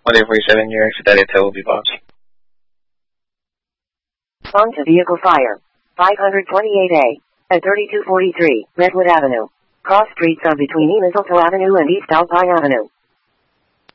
147, your exit at Intel will be box. On to vehicle fire. 528A. At 3243, Redwood Avenue. Cross streets are between East Mistletoe Avenue and East Alpine Avenue.